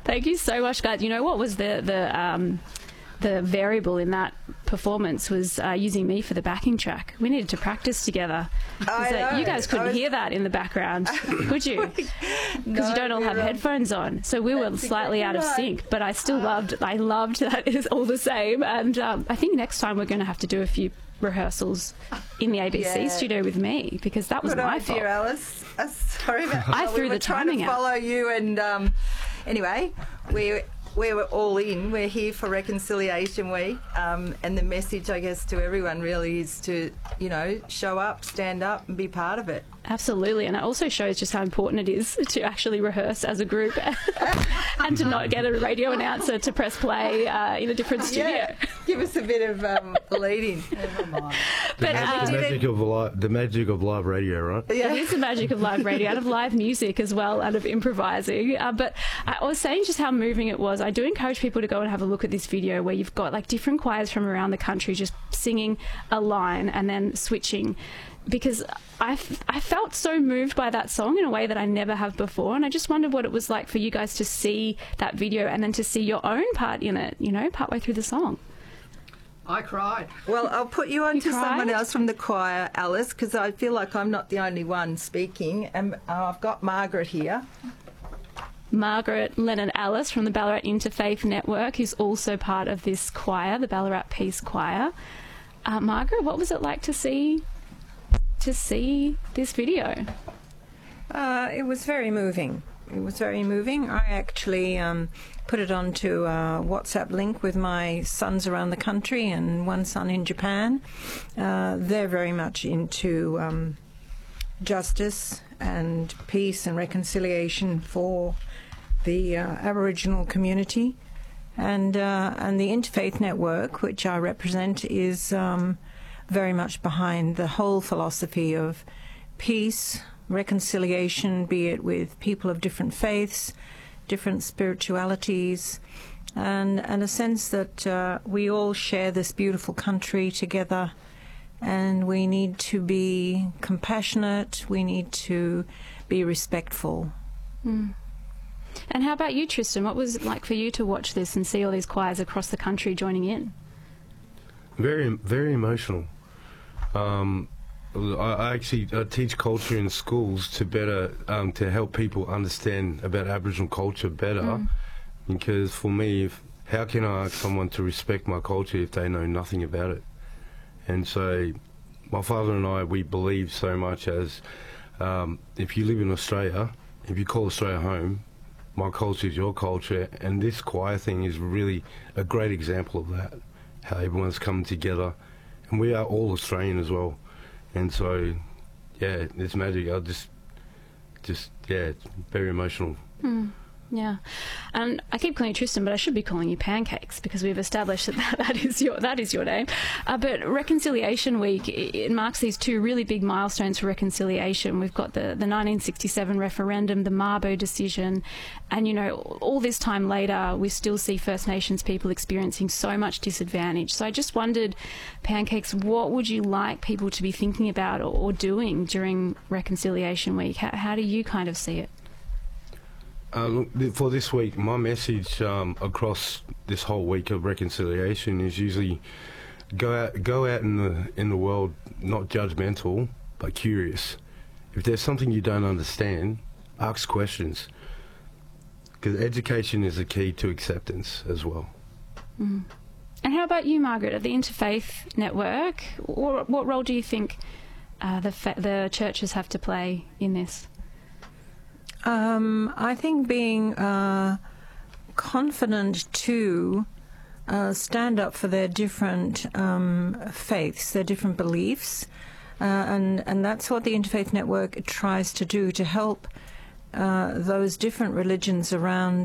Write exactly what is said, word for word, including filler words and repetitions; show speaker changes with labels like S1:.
S1: Thank you so much, guys. You know what was the the um, the variable in that performance was uh, using me for the backing track. We needed to practice together. Uh, you guys couldn't was... hear that in the background, could you? Because no, you don't all have headphones on. So we were That's slightly exactly out of right. sync, but I still loved I loved that is all the same. And um, I think next time we're going to have to do a few rehearsals in the A B C yeah. studio with me, because that was
S2: Good
S1: my
S2: idea,
S1: fault.
S2: Alice. Uh, sorry about
S1: I threw
S2: we
S1: the timing
S2: out. Follow
S1: out.
S2: you, and um, anyway, we we were all in. We're here for Reconciliation Week, um, and the message, I guess, to everyone really is to, you know, show up, stand up, and be part of it.
S1: Absolutely, and it also shows just how important it is to actually rehearse as a group and to not get a radio announcer to press play uh, in a different studio.
S2: Yeah. Give us a bit of um, leading.
S3: Never mind.
S1: But,
S3: the,
S1: uh,
S3: the, magic of li- the magic of live radio, right?
S1: Yeah. It is the magic of live radio and of live music as well, and of improvising. Uh, but I was saying just how moving it was. I do encourage people to go and have a look at this video where you've got like different choirs from around the country just singing a line and then switching, because I, f- I felt so moved by that song in a way that I never have before, and I just wondered what it was like for you guys to see that video and then to see your own part in it, you know, partway through the song.
S4: I cried.
S2: Well, I'll put you on
S1: You
S2: to
S1: cried?
S2: someone else from the choir, Alice, because I feel like I'm not the only one speaking. And uh, I've got Margaret here.
S1: Margaret Lennon Alice from the Ballarat Interfaith Network, who's also part of this choir, the Ballarat Peace Choir. Uh, Margaret, what was it like to see to see this video?
S5: Uh, it was very moving. It was very moving. I actually um, put it onto a WhatsApp link with my sons around the country and one son in Japan. Uh, they're very much into um, justice and peace and reconciliation for the uh, Aboriginal community. And, uh, and the Interfaith Network, which I represent, is um, very much behind the whole philosophy of peace, reconciliation, be it with people of different faiths, different spiritualities, and, and a sense that uh, we all share this beautiful country together, and we need to be compassionate, we need to be respectful.
S1: Mm. And how about you, Tristan? What was it like for you to watch this and see all these choirs across the country joining in?
S3: Very, very emotional. Um, I actually I teach culture in schools to better um, to help people understand about Aboriginal culture better. Mm. Because for me, if, how can I ask someone to respect my culture if they know nothing about it? And so, my father and I, we believe so much as um, if you live in Australia, if you call Australia home, my culture is your culture, and this choir thing is really a great example of that. How everyone's come together, and we are all Australian as well. And so, yeah, it's magic. I just, just yeah, it's very emotional.
S1: Mm, yeah, and I keep calling you Tristan, but I should be calling you Pancakes because we've established that that, that is your that is your name. Uh, but Reconciliation Week, it, it marks these two really big milestones for reconciliation. We've got the the nineteen sixty-seven referendum, the Mabo decision, and you know, all this time later, we still see First Nations people experiencing so much disadvantage. So I just wondered, Pancakes, what would you like people to be thinking about or, or doing during Reconciliation Week? How, how do you kind of see it?
S3: Uh, look, for this week, my message um, across this whole week of reconciliation is usually go out, go out in the in the world, not judgmental, but curious. If there's something you don't understand, ask questions. Because education is the key to acceptance as well.
S1: Mm. And how about you, Margaret, at the Interfaith Network? What, what role do you think uh, the fa- the churches have to play in this?
S5: Um, I think being uh, confident to uh, stand up for their different um, faiths, their different beliefs, uh, and and that's what the Interfaith Network tries to do, to help uh, those different religions around